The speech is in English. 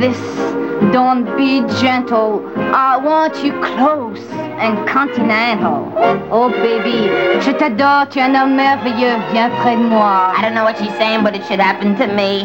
Elvis, don't be gentle. I want you close and continental. Oh, baby, je t'adore, tu es un homme merveilleux. Viens près de moi. I don't know what she's saying, but it should happen to me.